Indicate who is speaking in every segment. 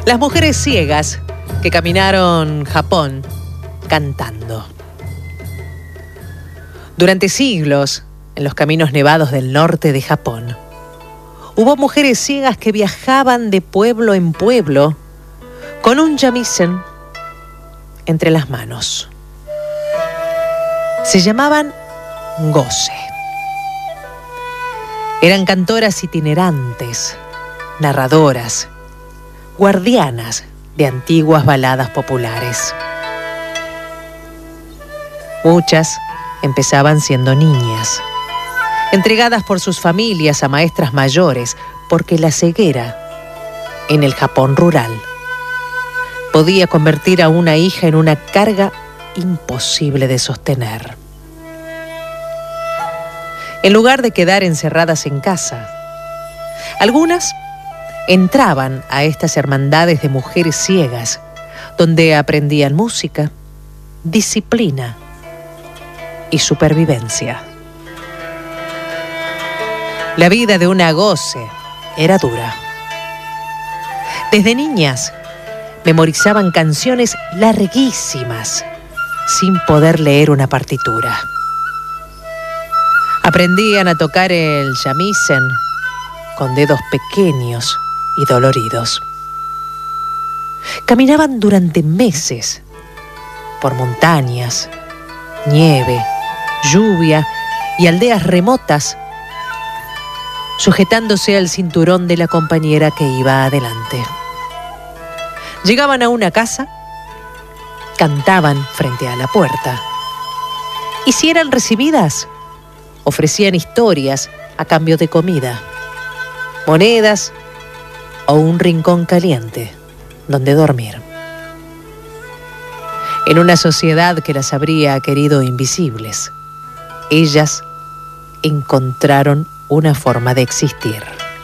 Speaker 1: Las mujeres ciegas que caminaron Japón cantando. Durante siglos, en los caminos nevados del norte de Japón, hubo mujeres ciegas que viajaban de pueblo en pueblo con un shamisen entre las manos. Se llamaban Gose. Eran cantoras itinerantes, narradoras, guardianas de antiguas baladas populares. Muchas empezaban siendo niñas, entregadas por sus familias a maestras mayores, porque la ceguera, en el Japón rural, podía convertir a una hija en una carga imposible de sostener. En lugar de quedar encerradas en casa, algunas entraban a estas hermandades de mujeres ciegas, donde aprendían música, disciplina y supervivencia. La vida de una Gose era dura. Desde niñas memorizaban canciones larguísimas sin poder leer una partitura. Aprendían a tocar el shamisen con dedos pequeños y doloridos. Caminaban durante meses por montañas, nieve, lluvia y aldeas remotas, sujetándose al cinturón de la compañera que iba adelante. Llegaban a una casa, cantaban frente a la puerta, y si eran recibidas, ofrecían historias a cambio de comida, monedas o un rincón caliente donde dormir. En una sociedad que las habría querido invisibles, ellas encontraron una forma de existir.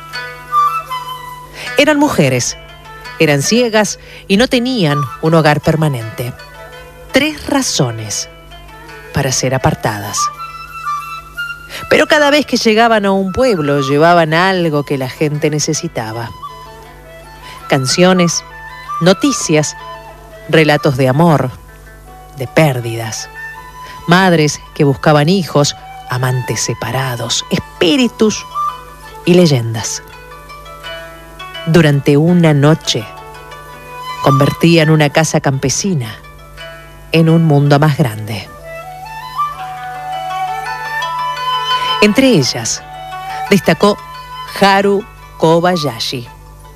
Speaker 1: Eran mujeres, eran ciegas y no tenían un hogar permanente. 3 razones para ser apartadas. Pero cada vez que llegaban a un pueblo llevaban algo que la gente necesitaba. Canciones, noticias, relatos de amor, de pérdidas, madres que buscaban hijos, amantes separados, espíritus y leyendas. Durante una noche, convertían una casa campesina en un mundo más grande. Entre ellas, destacó Haru Kobayashi.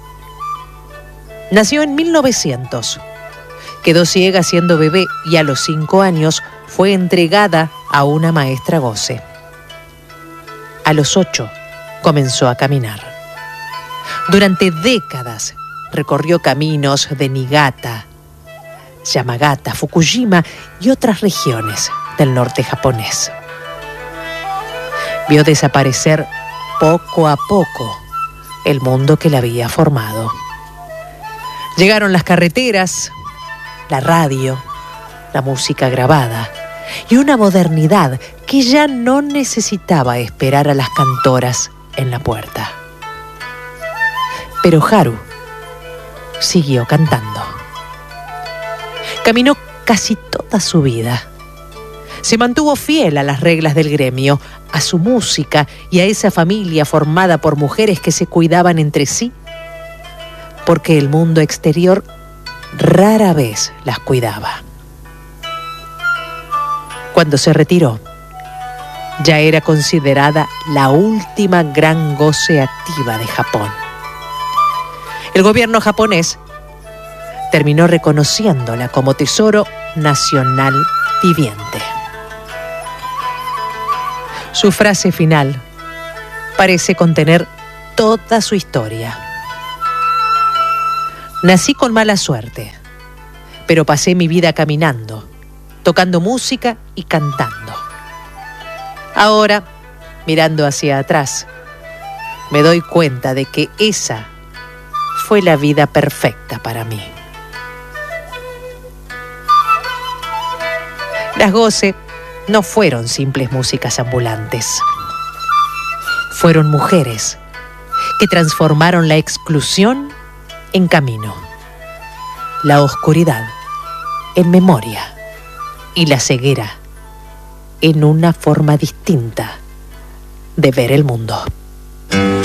Speaker 1: Nació en 1900. Quedó ciega siendo bebé y a los 5 años fue entregada a una maestra Gose. A los 8 comenzó a caminar. Durante décadas recorrió caminos de Niigata, Yamagata, Fukuyama y otras regiones del norte japonés. Vio desaparecer poco a poco el mundo que la había formado. Llegaron las carreteras, la radio, la música grabada y una modernidad que ya no necesitaba esperar a las cantoras en la puerta. Pero Haru siguió cantando. Caminó casi toda su vida. Se mantuvo fiel a las reglas del gremio, a su música y a esa familia formada por mujeres que se cuidaban entre sí, porque el mundo exterior rara vez las cuidaba. Cuando se retiró, ya era considerada la última gran Gose activa de Japón. El gobierno japonés terminó reconociéndola como tesoro nacional viviente. Su frase final parece contener toda su historia. Nací con mala suerte, pero pasé mi vida caminando, tocando música y cantando. Ahora, mirando hacia atrás, me doy cuenta de que esa fue la vida perfecta para mí. Las Gose no fueron simples músicas ambulantes. Fueron mujeres que transformaron la exclusión en camino, la oscuridad en memoria y la ceguera en una forma distinta de ver el mundo.